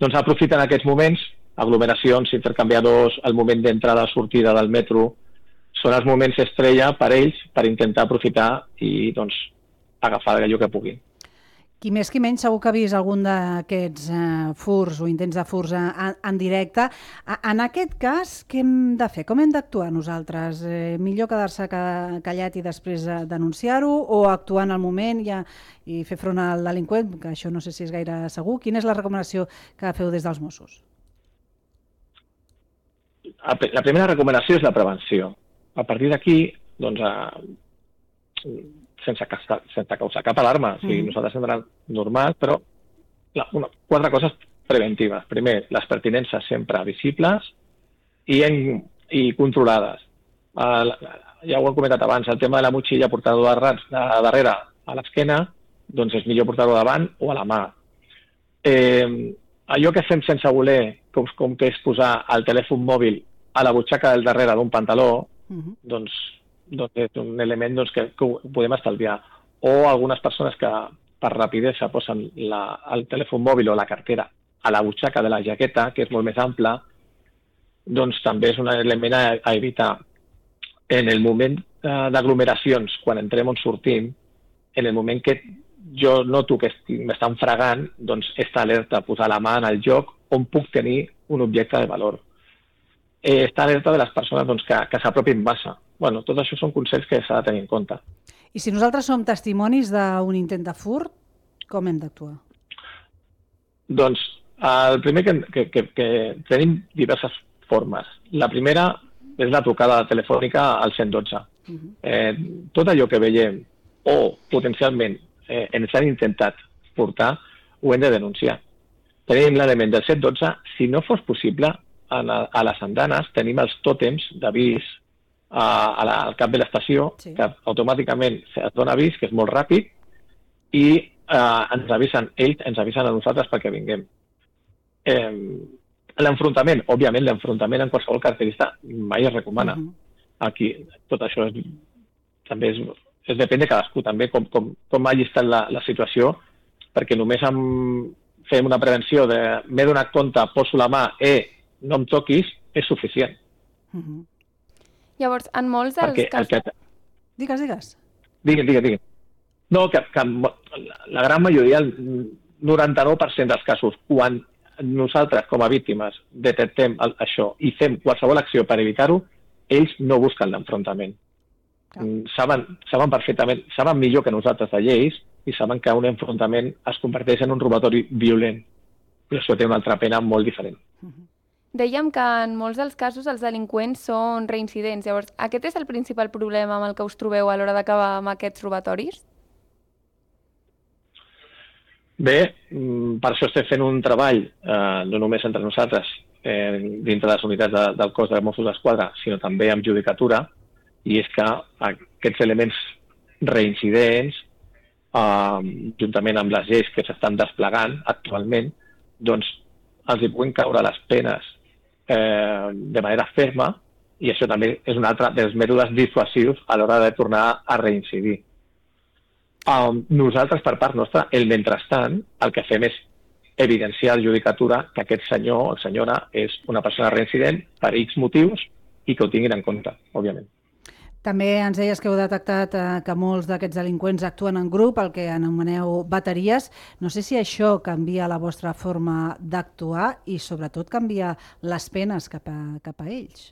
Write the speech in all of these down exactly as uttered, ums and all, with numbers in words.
Doncs aprofiten aquests moments, aglomeracions, intercanviadors, el moment d'entrada o sortida del metro, són els moments estrella per ells per intentar aprofitar i doncs, agafar allò que puguin. Qui més qui menys segur que ha vist algun d'aquests eh, furs o intents de furs en, en directe. En aquest cas, què hem de fer? Com hem d'actuar nosaltres? Eh, millor quedar-se callat i després denunciar-ho o actuar en el moment i, i fer front al delinqüent, que això no sé si és gaire segur. Quina és la recomanació que feu des dels Mossos? La primera recomanació és la prevenció. A partir d'aquí, doncs, eh, sense, sense causar cap alarma. O sigui, mm. nosaltres hem d'anar normals, però la, una, quatre coses preventives. Primer, les pertinences sempre visibles i, en, i controlades. Uh, ja ho hem comentat abans, el tema de la motxilla portar-ho de, de darrere a l'esquena, doncs és millor portar-ho davant o a la mà. Eh, allò que fem sense voler, com, com que és posar el telèfon mòbil a la butxaca del darrere d'un pantaló, mm-hmm. doncs doncs és un element doncs, que, que ho podem estalviar. O algunes persones que per rapidesa posen la, el telèfon mòbil o la cartera a la butxaca de la jaqueta, que és molt més ampla, doncs també és un element a, a evitar. En el moment eh, d'aglomeracions, quan entrem on sortim, en el moment que jo noto que m'estan fregant, doncs està alerta a posar la mà en el lloc on puc tenir un objecte de valor. Eh, està alerta de les persones doncs, que, que s'apropin massa. Bueno, tot això són consells que s'ha de tenir en compte. I si nosaltres som testimonis d'un intent de furt, com hem d'actuar? Doncs el primer que, que, que, que tenim diverses formes. La primera és la trucada telefònica al cent dotze. Uh-huh. eh, tot allò que veiem o potencialment eh, ens han intentat portar, ho hem de denunciar. Tenim l'element del cent dotze. Si no fos possible, a, la, a les andanes tenim els tòtems d'avís a la, al cap de l'estació, sí. que automàticament es dona avís, que és molt ràpid, i eh, ens avisen, ells ens avisen a nosaltres perquè vinguem. Eh, l'enfrontament, òbviament, l'enfrontament en qualsevol caracterista mai es recomana. Uh-huh. Aquí, tot això és, també és, és depèn de cadascú, també, com, com, com hagi estat la, la situació, perquè només amb, fem una prevenció de m'he donat compte, poso la mà, eh, no em toquis, és suficient. Uh-huh. Llavors, en molts dels Perquè, casos... Que... Digues, digues. Digues, digues, digues. No, que, que la gran majoria, el noranta-nou per cent dels casos, quan nosaltres, com a víctimes, detectem el, això i fem qualsevol acció per evitar-ho, ells no busquen l'enfrontament. Ah. Saben, saben perfectament, saben millor que nosaltres de lleis i saben que un enfrontament es converteix en un robatori violent. I això té una altra pena molt diferent. Uh-huh. Dèiem que en molts dels casos els delinqüents són reincidents. Llavors, aquest és el principal problema amb el que us trobeu a l'hora d'acabar amb aquests robatoris? Bé, per això estem fent un treball, eh, no només entre nosaltres, eh, dintre de les unitats de, del cos de Mossos d'Esquadra, sinó també amb judicatura, i és que aquests elements reincidents, eh, juntament amb les lleis que s'estan desplegant actualment, doncs els hi puguin caure les penes Eh, de manera ferma, i això també és un altre dels mètodes dissuasius a l'hora de tornar a reincidir. Um, nosaltres, per part nostra, el mentrestant, el que fem és evidenciar a la judicatura que aquest senyor o senyora és una persona reincident per X motius i que ho tinguin en compte, òbviament. També ens deies que heu detectat eh, que molts d'aquests delinqüents actuen en grup, el que anomeneu bateries. No sé si això canvia la vostra forma d'actuar i sobretot canvia les penes cap a, cap a ells.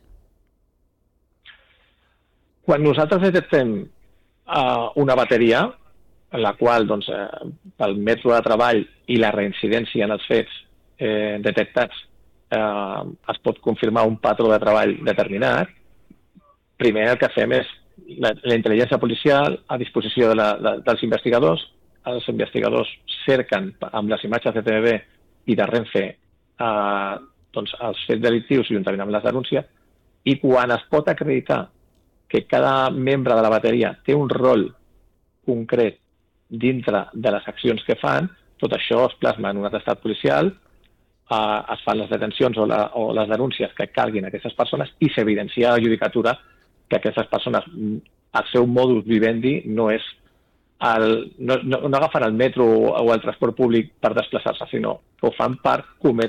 Quan nosaltres detectem uh, una bateria, en la qual doncs, eh, pel mètode de treball i la reincidència en els fets eh, detectats eh, es pot confirmar un patró de treball determinat, primer el que fem és la, la intel·ligència policial a disposició de la, de, dels investigadors. Els investigadors cerquen amb les imatges de T V B i de Renfe eh, doncs, els fets delictius juntament amb les denúncies, i quan es pot acreditar que cada membre de la bateria té un rol concret dintre de les accions que fan, tot això es plasma en un atestat policial, eh, es fan les detencions o, la, o les denúncies que calguin a aquestes persones i s'evidencia a la judicatura que aquestes persones, el seu modus vivendi no és el, no, no, no agafen el metro o el transport públic per desplaçar-se, sinó que ho fan per cometre